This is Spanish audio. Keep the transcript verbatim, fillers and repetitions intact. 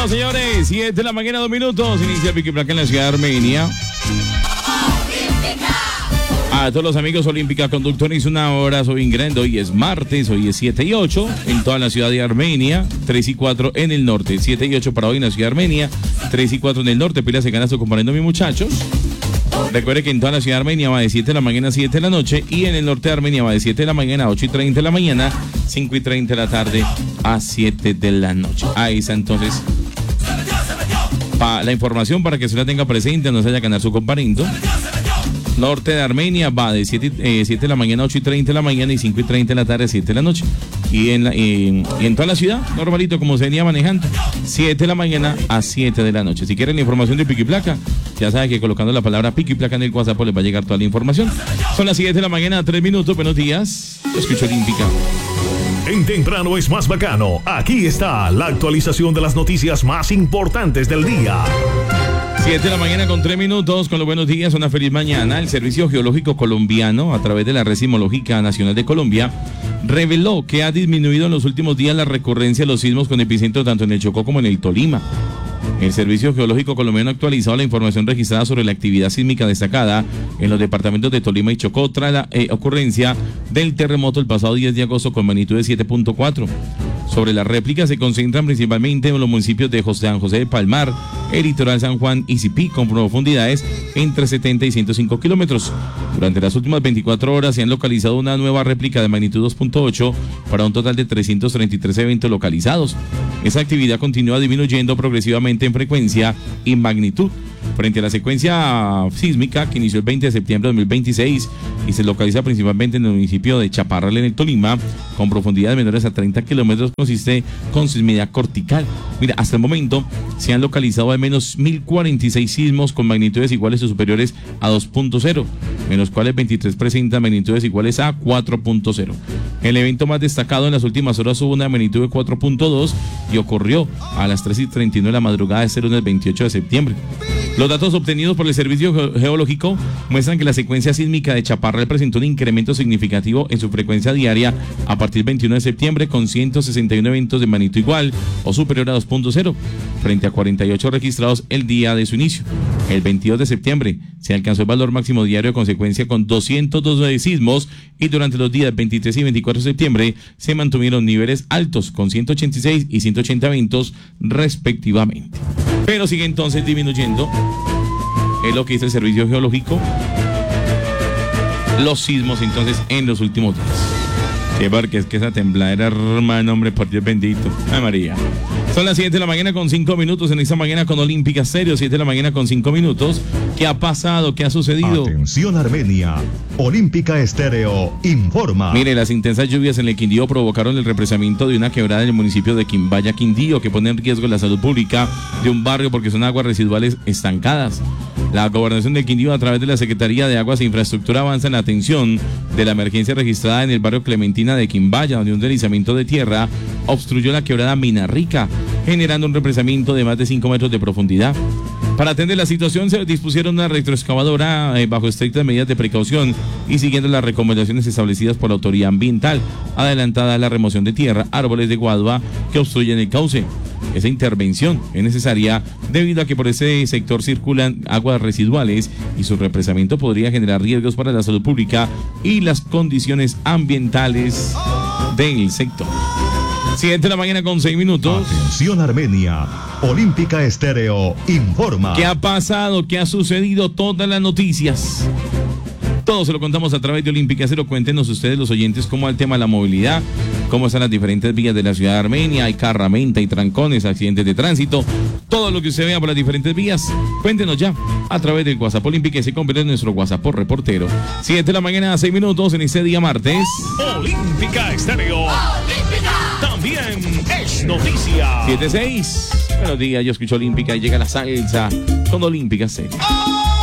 Bueno, señores, siete de la mañana, dos minutos. Inicia Pico y Placa en la ciudad de Armenia. A todos los amigos Olímpica Conductores, una hora, soy Ingrid. Hoy es martes, hoy es siete y ocho en toda la ciudad de Armenia, tres y cuatro en el norte, siete y ocho para hoy en la ciudad de Armenia, tres y cuatro en el norte. Pilas se gana su comparendo, mis muchachos. Recuerde que en toda la ciudad de Armenia va de siete de la mañana a siete de la noche y en el norte de Armenia va de siete de la mañana a ocho y treinta de la mañana, cinco y treinta de la tarde a siete de la noche. Ahí está entonces pa, la información para que se la tenga presente, no se vaya a ganar su comparendo. Norte de Armenia va de siete, eh, siete de la mañana a ocho y treinta de la mañana y cinco y treinta de la tarde a siete de la noche. Y en, la, eh, y en toda la ciudad, normalito como se venía manejando, siete de la mañana a siete de la noche. Si quieren la información de Pico y Placa, ya saben que colocando la palabra Pico y Placa en el WhatsApp les va a llegar toda la información. Son las siete de la mañana, tres minutos. Buenos días. Escucho Olímpica. En Temprano es más bacano. Aquí está la actualización de las noticias más importantes del día. siete de la mañana con tres minutos, con los buenos días, una feliz mañana. El Servicio Geológico Colombiano, a través de la Red Sismológica Nacional de Colombia, reveló que ha disminuido en los últimos días la recurrencia de los sismos con epicentro tanto en el Chocó como en el Tolima. El Servicio Geológico Colombiano ha actualizado la información registrada sobre la actividad sísmica destacada en los departamentos de Tolima y Chocó tras la eh, ocurrencia del terremoto el pasado diez de agosto con magnitud de siete punto cuatro. Sobre las réplicas se concentran principalmente en los municipios de San José de Palmar, el litoral San Juan y Sipí, con profundidades entre setenta y ciento cinco kilómetros. Durante las últimas veinticuatro horas se han localizado una nueva réplica de magnitud dos punto ocho para un total de trescientos treinta y tres eventos localizados. Esa actividad continúa disminuyendo progresivamente en frecuencia y magnitud frente a la secuencia sísmica que inició el veinte de septiembre de dos mil veintiséis y se localiza principalmente en el municipio de Chaparral en el Tolima, con profundidades menores a treinta kilómetros, consiste con sismicidad cortical. Mira, hasta el momento se han localizado al menos mil cuarenta y seis sismos con magnitudes iguales o superiores a dos punto cero, en los cuales veintitrés presentan magnitudes iguales a cuatro punto cero. El evento más destacado en las últimas horas hubo una magnitud de cuatro punto dos y ocurrió a las tres y treinta y nueve de la madrugada de este lunes veintiocho de septiembre. Los datos obtenidos por el Servicio Geológico muestran que la secuencia sísmica de Chaparral presentó un incremento significativo en su frecuencia diaria a partir del veintiuno de septiembre con ciento sesenta y uno eventos de magnitud igual o superior a dos punto cero frente a cuarenta y ocho registrados el día de su inicio. El veintidós de septiembre se alcanzó el valor máximo diario de consecuencia con doscientos dos sismos y durante los días veintitrés y veinticuatro de septiembre se mantuvieron niveles altos con ciento ochenta y seis y ciento ochenta eventos respectivamente. Pero sigue entonces disminuyendo, es lo que dice el Servicio Geológico, los sismos entonces en los últimos días. Sí, porque es que esa tembladera, hermano, hombre, por Dios bendito. Ay, María. Son las siete de la mañana con cinco minutos en esta mañana con Olímpica Stereo, siete de la mañana con cinco minutos. ¿Qué ha pasado? ¿Qué ha sucedido? Atención Armenia, Olímpica Stereo informa. Mire, las intensas lluvias en el Quindío provocaron el represamiento de una quebrada en el municipio de Quimbaya, Quindío, que pone en riesgo la salud pública de un barrio porque son aguas residuales estancadas. La Gobernación del Quindío, a través de la Secretaría de Aguas e Infraestructura, avanza en la atención de la emergencia registrada en el barrio Clementina de Quimbaya, donde un deslizamiento de tierra obstruyó la quebrada Minarrica, generando un represamiento de más de cinco metros de profundidad. Para atender la situación se dispusieron una retroexcavadora eh, bajo estrictas medidas de precaución y siguiendo las recomendaciones establecidas por la autoridad ambiental, adelantada la remoción de tierra, árboles de guadua que obstruyen el cauce. Esa intervención es necesaria debido a que por ese sector circulan aguas residuales y su represamiento podría generar riesgos para la salud pública y las condiciones ambientales del sector. siete de la mañana con seis minutos. Atención Armenia, Olímpica Estéreo informa. ¿Qué ha pasado? ¿Qué ha sucedido? Todas las noticias. Todo se lo contamos a través de Olímpica Cero. Cuéntenos ustedes, los oyentes, cómo va el tema de la movilidad, cómo están las diferentes vías de la ciudad de Armenia, hay carramenta, hay trancones, accidentes de tránsito, todo lo que usted vea por las diferentes vías. Cuéntenos ya a través del WhatsApp Olímpica y se convierte en nuestro WhatsApp por reportero. siete de la mañana, seis minutos en este día martes. Olímpica Estéreo. Olímpica. También es noticia. siete seis. Buenos días, yo escucho Olímpica y llega la salsa con Olímpica Estéreo.